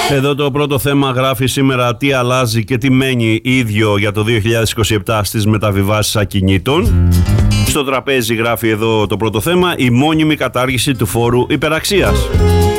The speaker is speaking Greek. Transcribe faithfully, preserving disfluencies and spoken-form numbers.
Εδώ το πρώτο θέμα γράφει σήμερα τι αλλάζει και τι μένει ίδιο για το δύο χιλιάδες είκοσι επτά στις μεταβιβάσεις ακινήτων. Στο τραπέζι γράφει εδώ το πρώτο θέμα η μόνιμη κατάργηση του φόρου υπεραξίας.